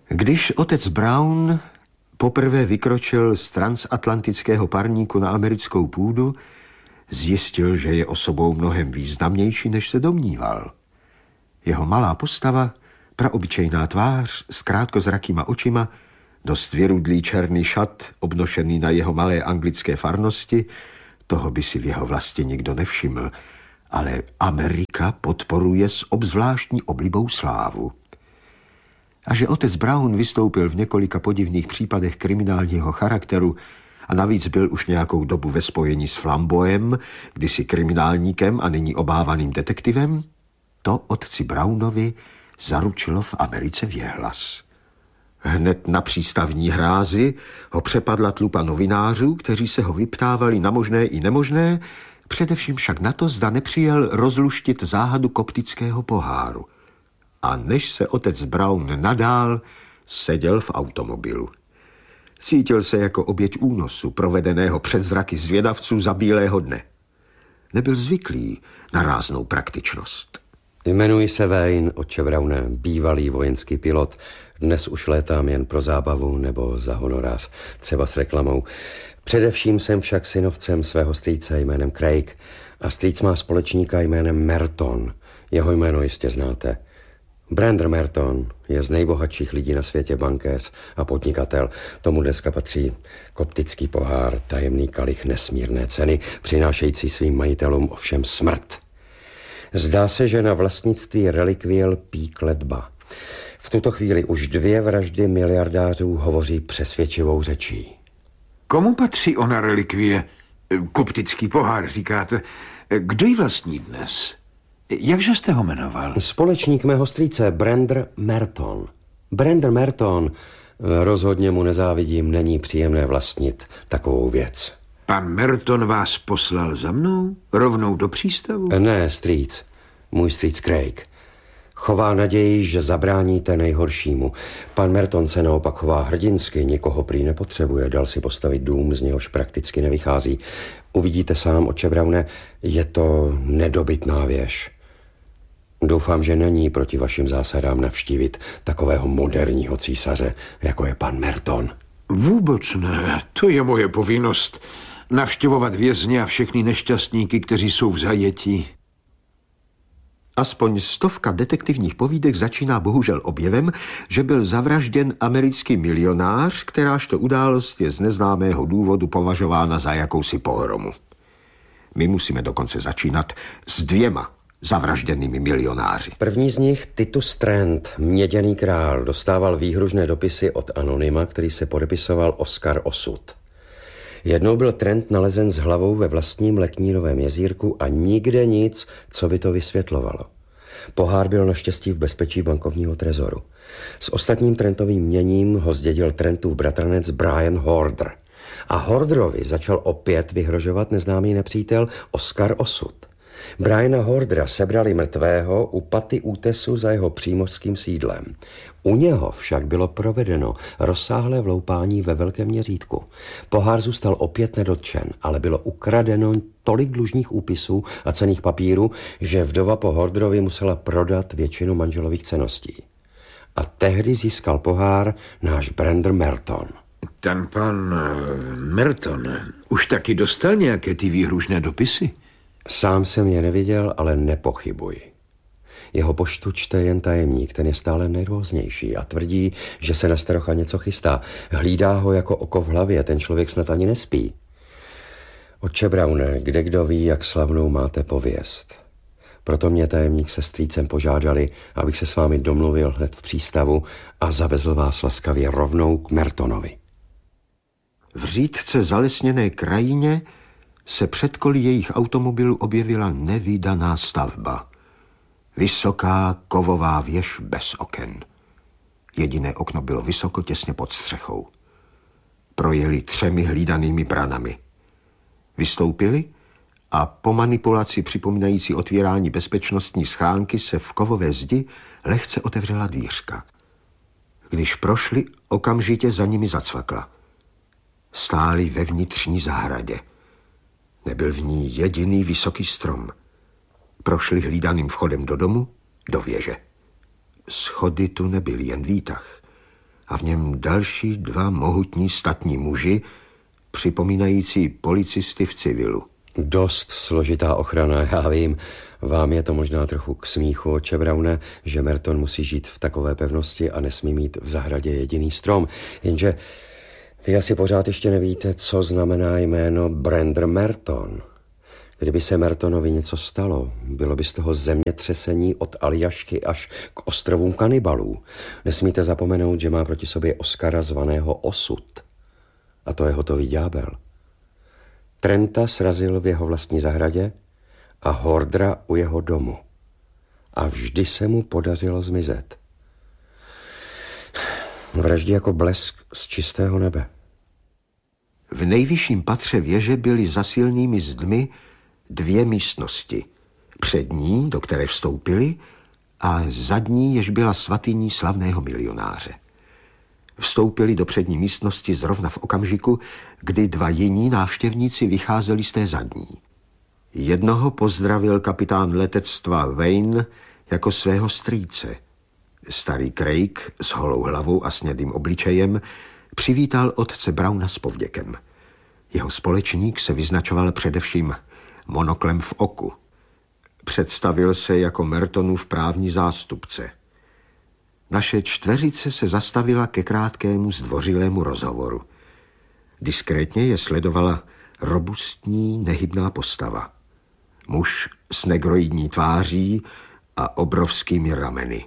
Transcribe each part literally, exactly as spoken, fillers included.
Když otec Brown poprvé vykročil z transatlantického parníku na americkou půdu, zjistil, že je osobou mnohem významnější, než se domníval. Jeho malá postava, praobyčejná tvář s krátkozrakýma očima, dost vyrudlý černý šat, obnošený na jeho malé anglické farnosti, toho by si v jeho vlasti nikdo nevšiml, ale Amerika podporuje s obzvláštní oblibou slávu. A že otec Brown vystoupil v několika podivných případech kriminálního charakteru a navíc byl už nějakou dobu ve spojení s Flamboyem, kdysi kriminálníkem a nyní obávaným detektivem, to otci Brownovi zaručilo v Americe věhlas. Hned na přístavní hrázi ho přepadla tlupa novinářů, kteří se ho vyptávali na možné i nemožné, především však na to, zda nepřijel rozluštit záhadu koptického poháru. A než se otec Brown nadál, seděl v automobilu. Cítil se jako oběť únosu, provedeného před zraky zvědavců za bílého dne. Nebyl zvyklý na ráznou praktičnost. Jmenuji se Wayne, otče Browne, bývalý vojenský pilot. Dnes už létám jen pro zábavu nebo za honorář, třeba s reklamou. Především jsem však synovcem svého strýce jménem Craig a strýc má společníka jménem Merton. Jeho jméno jistě znáte. Brander Merton je z nejbohatších lidí na světě, bankéř a podnikatel. Tomu dneska patří koptický pohár, tajemný kalich nesmírné ceny, přinášející svým majitelům ovšem smrt. Zdá se, že na vlastnictví relikvie lpí kletba. V tuto chvíli už dvě vraždy miliardářů hovoří přesvědčivou řečí. Komu patří ona relikvie? Koptický pohár, říkáte. Kdo ji vlastní dnes? Jakže jste ho jmenoval? Společník mého strýce, Brander Merton. Brander Merton, rozhodně mu nezávidím, není příjemné vlastnit takovou věc. Pan Merton vás poslal za mnou? Rovnou do přístavu? Ne, strýc. Můj strýc Craig. Chová naději, že zabráníte nejhoršímu. Pan Merton se naopak chová hrdinsky, nikoho prý nepotřebuje, dal si postavit dům, z něhož prakticky nevychází. Uvidíte sám, otče Browne, je to nedobytná věž. Doufám, že není proti vašim zásadám navštívit takového moderního císaře, jako je pan Merton. Vůbec ne, to je moje povinnost. Navštěvovat vězně a všechny nešťastníky, kteří jsou v zajetí. Aspoň stovka detektivních povídek začíná bohužel objevem, že byl zavražděn americký milionář, kterážto událost je z neznámého důvodu považována za jakousi pohromu. My musíme dokonce začínat s dvěma zavražděnými milionáři. První z nich, Titus Trent, měděný král, dostával výhružné dopisy od anonyma, který se podepisoval Oskar Osud. Jednou byl Trent nalezen s hlavou ve vlastním Leknínovém jezírku a nikde nic, co by to vysvětlovalo. Pohár byl naštěstí v bezpečí bankovního trezoru. S ostatním Trentovým měním ho zdědil Trentův bratranec Brian Horder. A Horderovi začal opět vyhrožovat neznámý nepřítel Oskar Osud. Briana Hordera sebrali mrtvého u paty útesu za jeho přímořským sídlem. U něho však bylo provedeno rozsáhlé vloupání ve velkém měřítku. Pohár zůstal opět nedotčen, ale bylo ukradeno tolik dlužních úpisů a cenných papírů, že vdova po Horderovi musela prodat většinu manželových cenností. A tehdy získal pohár náš Brander Merton. Ten pan Merton už taky dostal nějaké ty výhružné dopisy? Sám jsem je neviděl, ale nepochybuji. Jeho poštu čte jen tajemník, ten je stále nejrůznější a tvrdí, že se na starocha něco chystá. Hlídá ho jako oko v hlavě, ten člověk snad ani nespí. Otče Browne, kde kdo ví, jak slavnou máte pověst. Proto mě tajemník se strýcem požádali, abych se s vámi domluvil hned v přístavu a zavezl vás laskavě rovnou k Mertonovi. V řídce zalesněné krajině se před koly jejich automobilu objevila nevídaná stavba. Vysoká kovová věž bez oken. Jediné okno bylo vysoko těsně pod střechou. Projeli třemi hlídanými branami. Vystoupili a po manipulaci připomínající otvírání bezpečnostní schránky se v kovové zdi lehce otevřela dvířka. Když prošli, okamžitě za nimi zacvakla. Stáli ve vnitřní zahradě. Nebyl v ní jediný vysoký strom. Prošli hlídaným vchodem do domu, do věže. Schody tu nebyly, jen výtah. a v něm další dva mohutní statní muži, připomínající policisty v civilu. Dost složitá ochrana, já vím. Vám je to možná trochu k smíchu, oče Browne, že Merton musí žít v takové pevnosti a nesmí mít v zahradě jediný strom. Jenže vy asi pořád ještě nevíte, co znamená jméno Brander Merton. Kdyby se Mertonovi něco stalo, bylo by z toho zemětřesení od Aljašky až k ostrovům kanibalů. Nesmíte zapomenout, že má proti sobě Oscara zvaného Osud. A to je hotový ďábel. Trenta srazil v jeho vlastní zahradě a Hordra u jeho domu. A vždy se mu podařilo zmizet. Vraždí jako blesk z čistého nebe. V nejvyšším patře věže byly za silnými zdmi dvě místnosti. Přední, do které vstoupili, a zadní, jež byla svatyní slavného milionáře. Vstoupili do přední místnosti zrovna v okamžiku, kdy dva jiní návštěvníci vycházeli z té zadní. Jednoho pozdravil kapitán letectva Wayne jako svého strýce. Starý Craig s holou hlavou a snědým obličejem přivítal otce Browna s povděkem. Jeho společník se vyznačoval především monoklem v oku. Představil se jako Mertonův právní zástupce. Naše čtveřice se zastavila ke krátkému zdvořilému rozhovoru. Diskrétně je sledovala robustní, nehybná postava. Muž s negroidní tváří a obrovskými rameny.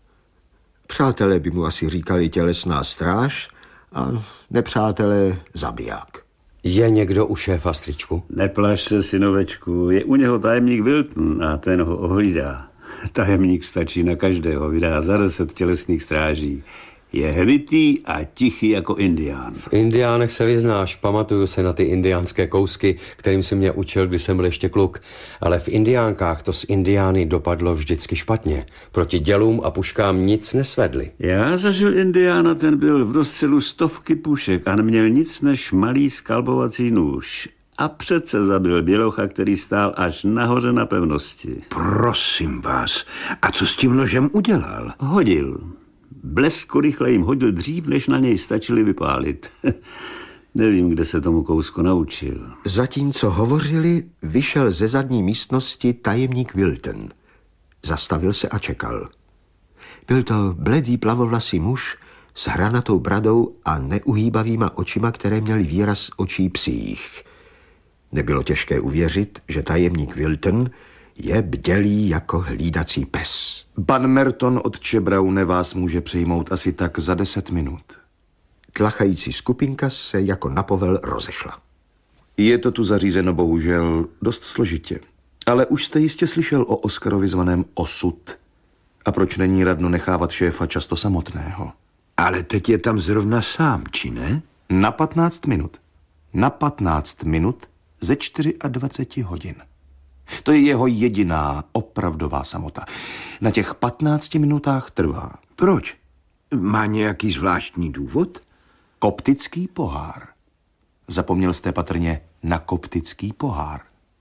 Přátelé by mu asi říkali tělesná stráž a nepřátelé zabiják. Je někdo u šéfa, stričku? Neplaš se, synovečku, je u něho tajemník Wilton a ten ho ohlídá. Tajemník stačí na každého, vydá za deset tělesných stráží. Je hbitý a tichý jako indián. V indiánech se vyznáš, pamatuju se na ty indiánské kousky, kterým si mě učil, když jsem byl ještě kluk. Ale v indiánkách to s indiány dopadlo vždycky špatně. Proti dělům a puškám nic nesvedli. Já zažil indiána, ten byl v rozstřelu stovky pušek a neměl nic než malý skalbovací nůž. A přece zabil bělocha, který stál až nahoře na pevnosti. Prosím vás, a co s tím nožem udělal? Hodil. Blesko rychle jim hodil dřív, než na něj stačili vypálit. Nevím, kde se tomu kousku naučil. Zatímco hovořili, vyšel ze zadní místnosti tajemník Wilton. Zastavil se a čekal. Byl to bledý plavovlasý muž s hranatou bradou a neuhýbavýma očima, které měly výraz očí psích. Nebylo těžké uvěřit, že tajemník Wilton je bdělý jako hlídací pes. Pan Merton, otče Browne, vás může přijmout asi tak za deset minut. Tlachající skupinka se jako na povel rozešla. Je to tu zařízeno bohužel dost složitě. Ale už jste jistě slyšel o Oscarovi zvaném Osud. A proč není radno nechávat šéfa často samotného? Ale teď je tam zrovna sám, či ne? Na patnáct minut. Na patnáct minut ze dvaceti čtyři hodin. To je jeho jediná opravdová samota. Na těch patnácti minutách trvá. Proč? Má nějaký zvláštní důvod? Koptický pohár. Zapomněl jste patrně na koptický pohár.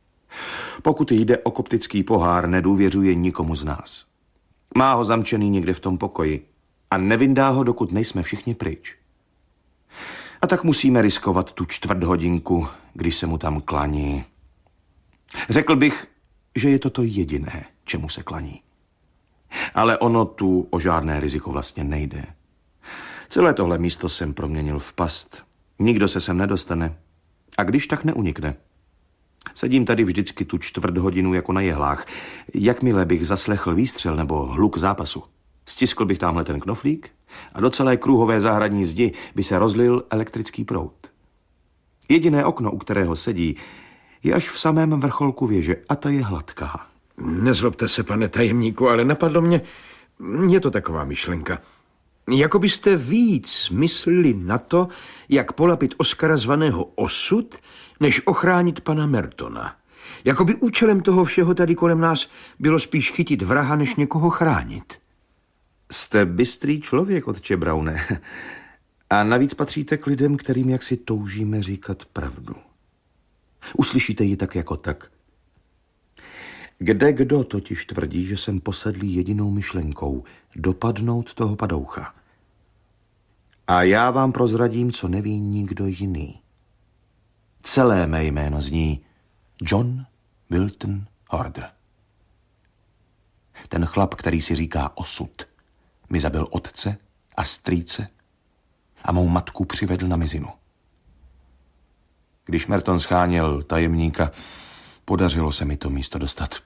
Pokud jde o koptický pohár, nedůvěřuje nikomu z nás. Má ho zamčený někde v tom pokoji a nevyndá ho, dokud nejsme všichni pryč. A tak musíme riskovat tu čtvrt hodinku, když se mu tam klaní. Řekl bych, že je to to jediné, čemu se klaní. Ale ono tu o žádné riziko vlastně nejde. Celé tohle místo jsem proměnil v past. Nikdo se sem nedostane. A když tak neunikne. Sedím tady vždycky tu čtvrt hodinu jako na jehlách. Jakmile bych zaslechl výstřel nebo hluk zápasu, stiskl bych tamhle ten knoflík a do celé kruhové zahradní zdi by se rozlil elektrický proud. Jediné okno, u kterého sedí, je až v samém vrcholku věže a ta je hladká. Nezlobte se, pane tajemníku, ale napadlo mě, je to taková myšlenka. Jako byste víc myslili na to, jak polapit Oscara zvaného Osud, než ochránit pana Mertona. Jakoby účelem toho všeho tady kolem nás bylo spíš chytit vraha, než někoho chránit. Jste bystrý člověk, otče Browne. A navíc patříte k lidem, kterým jaksi toužíme říkat pravdu. Uslyšíte ji tak jako tak. Kde kdo totiž tvrdí, že jsem posedlý jedinou myšlenkou dopadnout toho padoucha. A já vám prozradím, co neví nikdo jiný. Celé mé jméno zní John Wilton Horder. Ten chlap, který si říká osud, mi zabil otce a strýce a mou matku přivedl na mizinu. Když Merton scháněl tajemníka, podařilo se mi to místo dostat.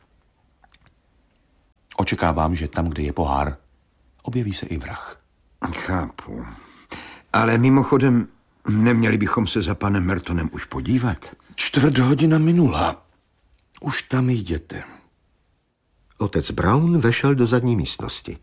Očekávám, že tam, kde je pohár, objeví se i vrah. Chápu. Ale mimochodem, neměli bychom se za panem Mertonem už podívat? Čtvrt hodina minula. Už tam jděte. Otec Brown vešel do zadní místnosti.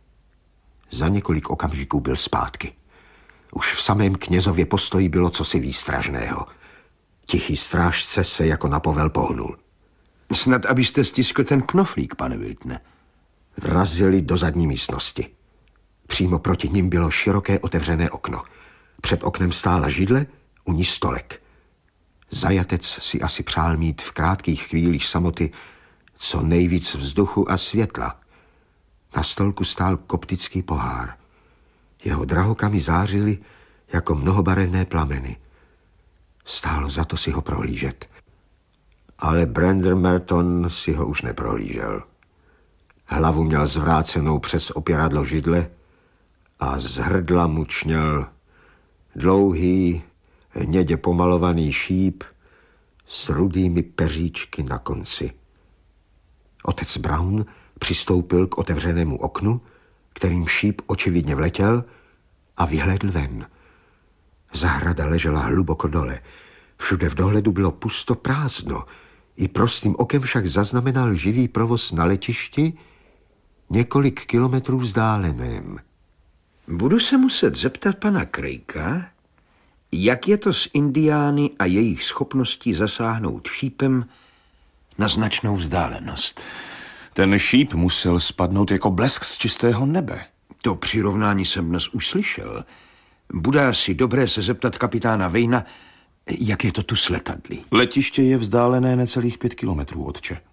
Za několik okamžiků byl zpátky. Už v samém knězově postoji bylo cosi výstražného. Tichý strážce se jako na povel pohnul. Snad, abyste stiskl ten knoflík, pane Wiltone. Vrazili do zadní místnosti. Přímo proti nim bylo široké otevřené okno. Před oknem stála židle, u ní stolek. Zajatec si asi přál mít v krátkých chvílích samoty co nejvíc vzduchu a světla. Na stolku stál koptický pohár. Jeho drahokamy zářily jako mnohobarevné plameny. Stálo za to si ho prohlížet. Ale Brander Merton si ho už neprohlížel. Hlavu měl zvrácenou přes opěradlo židle a z hrdla mu čněl dlouhý, hnědě pomalovaný šíp s rudými peříčky na konci. Otec Brown přistoupil k otevřenému oknu, kterým šíp očividně vletěl, a vyhlédl ven. Zahrada ležela hluboko dole. Všude v dohledu bylo pusto prázdno. I prostým okem však zaznamenal živý provoz na letišti několik kilometrů vzdáleném. Budu se muset zeptat pana Craiga, jak je to s Indiány a jejich schopností zasáhnout šípem na značnou vzdálenost. Ten šíp musel spadnout jako blesk z čistého nebe. To přirovnání jsem dnes už slyšel. Bude asi dobré se zeptat kapitána Vejna, jak je to tu s letadly. Letiště je vzdálené necelých pět kilometrů, otče.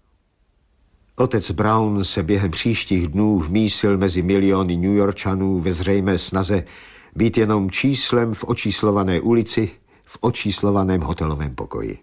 Otec Brown se během příštích dnů vmísil mezi miliony Newyorčanů ve zřejmé snaze být jenom číslem v očíslované ulici, v očíslovaném hotelovém pokoji.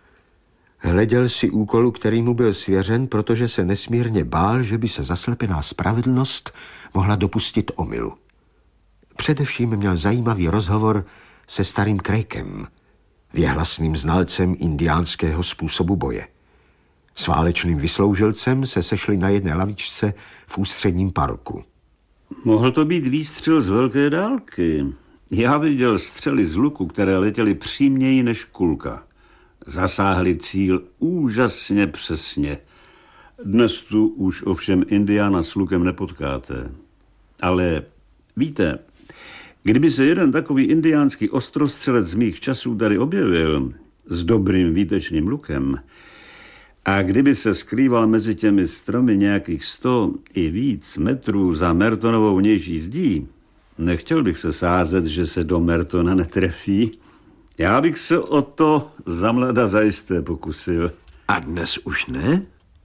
Hleděl si úkolu, který mu byl svěřen, protože se nesmírně bál, že by se zaslepená spravedlnost mohla dopustit omylu. Především měl zajímavý rozhovor se starým Craigem, věhlasným znalcem indiánského způsobu boje. S válečným vysloužilcem se sešli na jedné lavičce v ústředním parku. Mohl to být výstřel z velké dálky. Já viděl střely z luku, které letěly příměji než kulka. Zasáhli cíl úžasně přesně. Dnes tu už ovšem Indiána s lukem nepotkáte. Ale víte, kdyby se jeden takový indiánský ostrostřelec z mých časů tady objevil s dobrým výtečným lukem a kdyby se skrýval mezi těmi stromy nějakých sto i víc metrů za Mertonovou vnější zdí, nechtěl bych se sázet, že se do Mertona netrefí. Já bych se o to za mlada zajisté pokusil. A dnes už ne?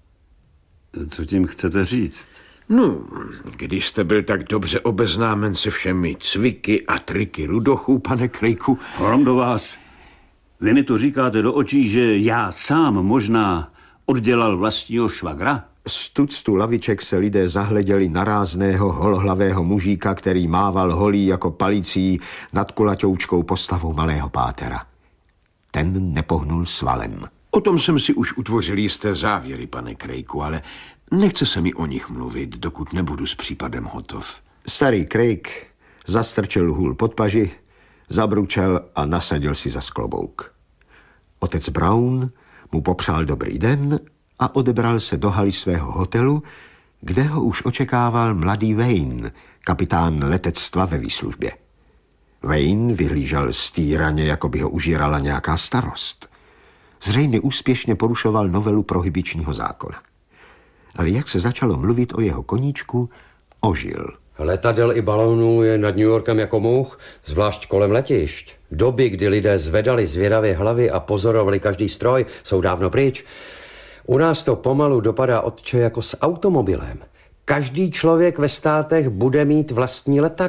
Co tím chcete říct? No, když jste byl tak dobře obeznámen se všemi cviky a triky rudochů, pane Craigu. Horom do vás. Vy mi to říkáte do očí, že já sám možná oddělal vlastního švagra? Z tuctu laviček se lidé zahleděli na rázného holohlavého mužíka, který mával holí jako palicí nad kulaťoučkou postavou malého pátera. Ten nepohnul svalem. O tom jsem si už utvořil jisté závěry, pane Craigu, ale nechce se mi o nich mluvit, dokud nebudu s případem hotov. Starý Craig zastrčil hůl pod paži, zabručel a nasadil si za sklobouk. Otec Brown mu popřál dobrý den a odebral se do haly svého hotelu, kde ho už očekával mladý Wayne, kapitán letectva ve výslužbě. Wayne vyhlížel stýraně, jako by ho užírala nějaká starost. Zřejmě úspěšně porušoval novelu prohibičního zákona. Ale jak se začalo mluvit o jeho koníčku, ožil. Letadel i balónů je nad New Yorkem jako mouch, zvlášť kolem letišť. Doby, kdy lidé zvedali zvědavé hlavy a pozorovali každý stroj, jsou dávno pryč. U nás to pomalu dopadá, otče, jako s automobilem. Každý člověk ve státech bude mít vlastní letadlo.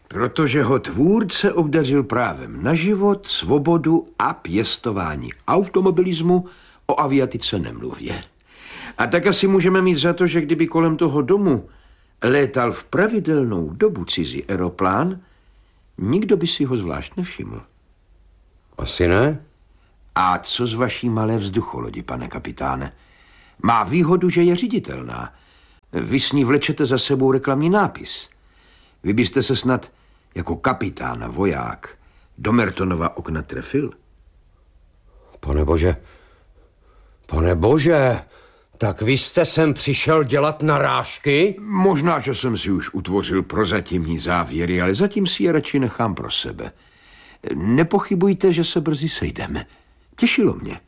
Protože ho tvůrce obdařil právem na život, svobodu a pěstování automobilismu, o aviatice nemluvě. A tak asi můžeme mít za to, že kdyby kolem toho domu létal v pravidelnou dobu cizí aeroplán, nikdo by si ho zvlášť nevšiml. Asi ne. A co z vaší malé vzducholodi, pane kapitáne? Má výhodu, že je řiditelná. Vy s ní vlečete za sebou reklamní nápis. Vy byste se snad jako kapitán a voják do Mertonova okna trefil? Pane bože, pane bože, tak vy jste sem přišel dělat narážky? Možná, že jsem si už utvořil prozatímní závěry, ale zatím si je radši nechám pro sebe. Nepochybujte, že se brzy sejdeme. Těšilo mě.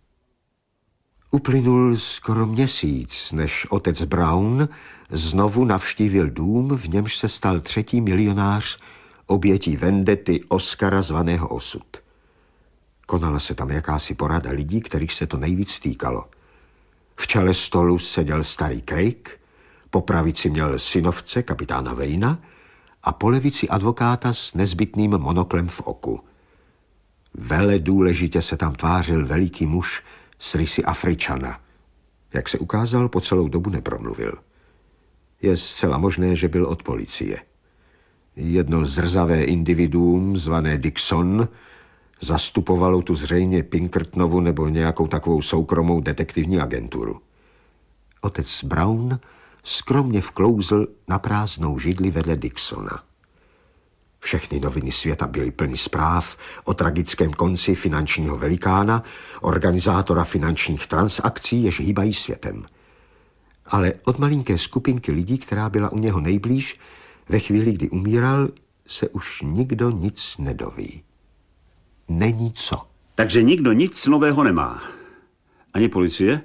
Uplynul skoro měsíc, než otec Brown znovu navštívil dům, v němž se stal třetí milionář obětí vendety Oscara zvaného Osud. Konala se tam jakási porada lidí, kterých se to nejvíc týkalo. V čele stolu seděl starý Craig, po pravici měl synovce kapitána Wayna a po levici advokáta s nezbytným monoklem v oku. Vele důležitě se tam tvářil veliký muž s rysy Afričana. Jak se ukázal, po celou dobu nepromluvil. Je zcela možné, že byl od policie. Jedno zrzavé individuum, zvané Dixon, zastupovalo tu zřejmě Pinkertonovu nebo nějakou takovou soukromou detektivní agenturu. Otec Brown skromně vklouzl na prázdnou židli vedle Dixona. Všechny noviny světa byly plny zpráv o tragickém konci finančního velikána, organizátora finančních transakcí, jež hýbají světem. Ale od malinké skupinky lidí, která byla u něho nejblíž, ve chvíli, kdy umíral, se už nikdo nic nedoví. Není co. Takže nikdo nic nového nemá. Ani policie?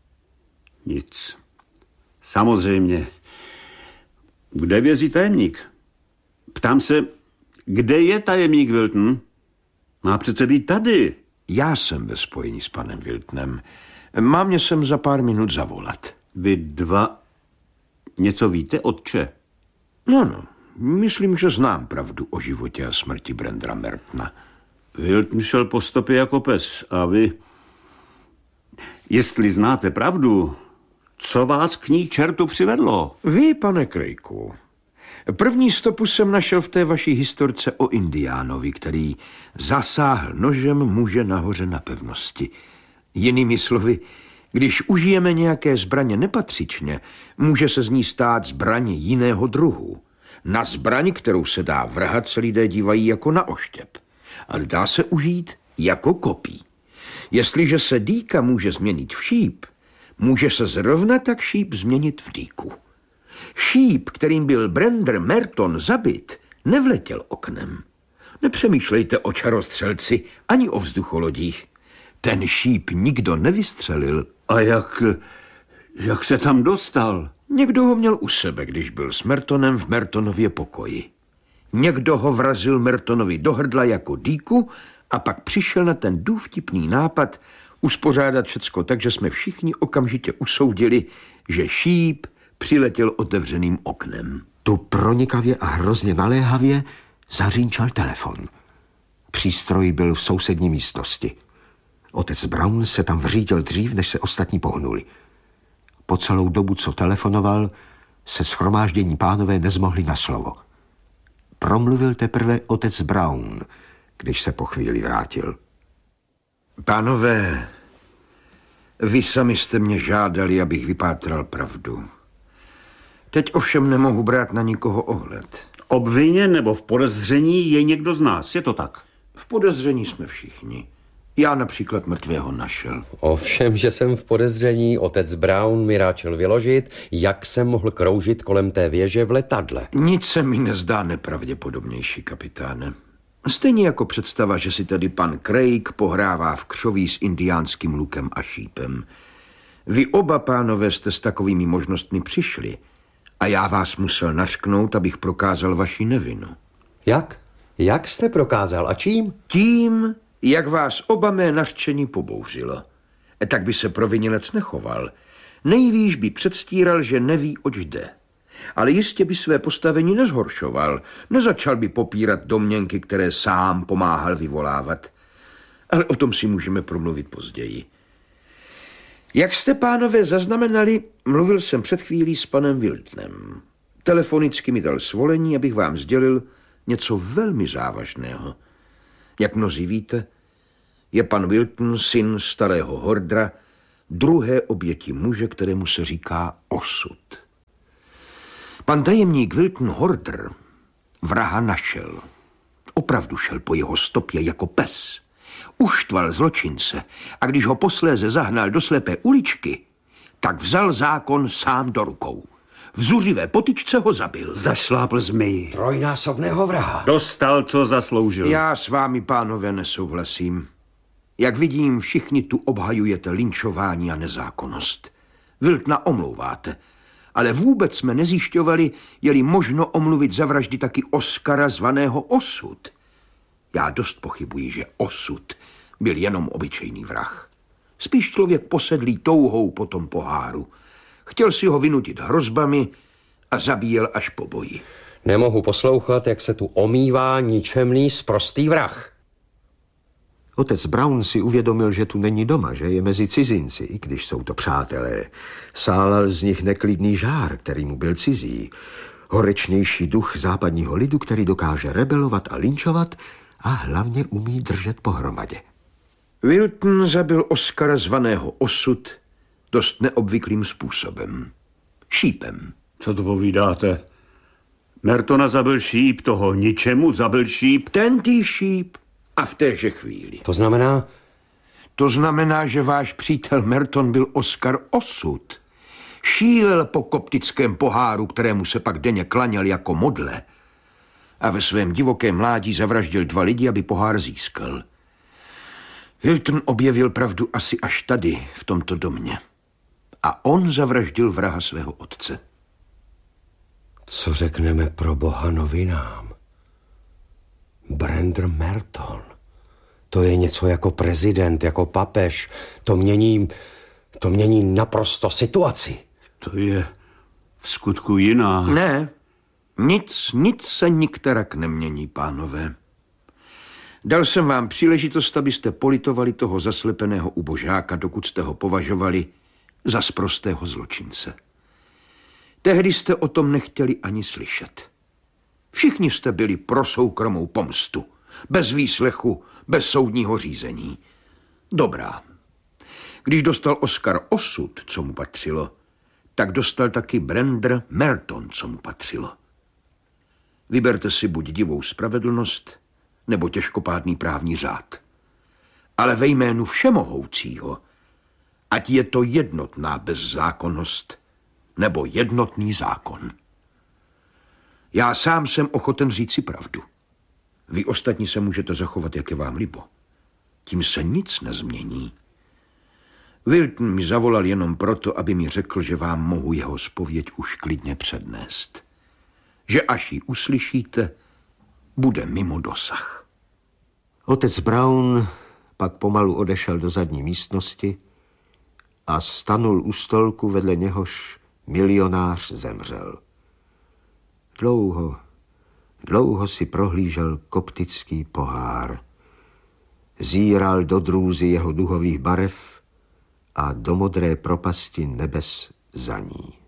Nic. Samozřejmě. Kde vězí tajemník? Ptám se, kde je tajemník Wilton? Má přece být tady. Já jsem ve spojení s panem Wiltonem. Mám mě sem za pár minut zavolat. Vy dva něco víte, otče? No, no. Myslím, že znám pravdu o životě a smrti Brandra Mertona. Wilton šel po stopě jako pes a vy... Jestli znáte pravdu, co vás k ní čertu přivedlo? Vy, pane Craigu, první stopu jsem našel v té vaší historce o indiánovi, který zasáhl nožem muže nahoře na pevnosti. Jinými slovy, když užijeme nějaké zbraně nepatřičně, může se z ní stát zbraň jiného druhu. Na zbraň, kterou se dá vrhat, se lidé dívají jako na oštěp. Ale dá se užít jako kopí. Jestliže se dýka může změnit v šíp, může se zrovna tak šíp změnit v dýku. Šíp, kterým byl Brander Merton zabit, nevletěl oknem. Nepřemýšlejte o čarostřelci ani o vzducholodích. Ten šíp nikdo nevystřelil. A jak, jak se tam dostal? Někdo ho měl u sebe, když byl s Mertonem v Mertonově pokoji. Někdo ho vrazil Mertonovi do hrdla jako dýku a pak přišel na ten důvtipný nápad uspořádat všecko tak, že jsme všichni okamžitě usoudili, že šíp přiletěl otevřeným oknem. Tu pronikavě a hrozně naléhavě zařínčal telefon. Přístroj byl v sousední místnosti. Otec Brown se tam vřítil dřív, než se ostatní pohnuli. Po celou dobu, co telefonoval, se shromáždění pánové nezmohli na slovo. Promluvil teprve otec Brown, když se po chvíli vrátil. Pánové, vy sami jste mě žádali, abych vypátral pravdu. Teď ovšem nemohu brát na nikoho ohled. Obviněn nebo v podezření je někdo z nás, je to tak? V podezření jsme všichni. Já například mrtvého našel. Ovšem, že jsem v podezření, otec Brown mi ráčil vyložit, jak jsem mohl kroužit kolem té věže v letadle. Nic se mi nezdá nepravděpodobnější, kapitáne. Stejně jako představa, že si tady pan Craig pohrává v křoví s indiánským lukem a šípem. Vy oba, pánové, jste s takovými možnostmi přišli a já vás musel nařknout, abych prokázal vaši nevinu. Jak? Jak jste prokázal a čím? Tím, jak vás oba mé nařčení pobouřilo. Tak by se provinilec nechoval. Nejvýš by předstíral, že neví, oč jde. Ale jistě by své postavení nezhoršoval. Nezačal by popírat domněnky, které sám pomáhal vyvolávat. Ale o tom si můžeme promluvit později. Jak jste, pánové, zaznamenali, mluvil jsem před chvílí s panem Wiltonem. Telefonicky mi dal svolení, abych vám sdělil něco velmi závažného. Jak mnozí víte, je pan Wilton syn starého Hordra, druhé oběti muže, kterému se říká osud. Pan tajemník Wilton Hordr vraha našel. Opravdu šel po jeho stopě jako pes. Uštval zločince a když ho posléze zahnal do slepé uličky, tak vzal zákon sám do rukou. V zuřivé potyčce ho zabil. Zašlápl zmiji. Trojnásobného vraha. Dostal, co zasloužil. Já s vámi, pánové, nesouhlasím. Jak vidím, všichni tu obhajujete linčování a nezákonnost. Wiltona omlouváte, ale vůbec jsme nezjišťovali, je-li možno omluvit za vraždy taky Oskara zvaného Osud. Já dost pochybuji, že Osud byl jenom obyčejný vrah. Spíš člověk posedlý touhou po tom poháru. Chtěl si ho vynutit hrozbami a zabíjel až po boji. Nemohu poslouchat, jak se tu omývá ničemný sprostý vrah. Otec Brown si uvědomil, že tu není doma, že je mezi cizinci, i když jsou to přátelé. Sálal z nich neklidný žár, který mu byl cizí. Horečnější duch západního lidu, který dokáže rebelovat a linčovat a hlavně umí držet pohromadě. Wilton zabil Oskara zvaného Osud dost neobvyklým způsobem. Šípem. Co to povídáte? Mertona zabil šíp, toho ničemu zabil šíp. Tentý šíp a v téže chvíli. To znamená? To znamená, že váš přítel Merton byl Oskar Osud. Šílel po koptickém poháru, kterému se pak denně klaněl jako modle. A ve svém divokém mládí zavraždil dva lidi, aby pohár získal. Wilton objevil pravdu asi až tady, v tomto domě. A on zavraždil vraha svého otce. Co řekneme pro boha novinám? Brander Merton. To je něco jako prezident, jako papež. To mění, to mění naprosto situaci. To je v skutku jiná. Ne, nic, nic se nikterak nemění, pánové. Dal jsem vám příležitost, abyste politovali toho zaslepeného ubožáka, dokud jste ho považovali za sprostého zločince. Tehdy jste o tom nechtěli ani slyšet. Všichni jste byli pro soukromou pomstu, bez výslechu, bez soudního řízení. Dobrá. Když dostal Oskar Osud, co mu patřilo, tak dostal taky Brander Merton, co mu patřilo. Vyberte si buď divou spravedlnost, nebo těžkopádný právní řád. Ale ve jménu všemohoucího, ať je to jednotná bezzákonnost, nebo jednotný zákon. Já sám jsem ochoten říct si pravdu. Vy ostatní se můžete zachovat, jak je vám libo. Tím se nic nezmění. Wilton mi zavolal jenom proto, aby mi řekl, že vám mohu jeho zpověď už klidně přednést. Že až ji uslyšíte, bude mimo dosah. Otec Brown pak pomalu odešel do zadní místnosti a stanul u stolku, vedle něhož milionář zemřel. Dlouho, dlouho si prohlížel koptický pohár. Zíral do drůzy jeho duhových barev a do modré propasti nebes za ní.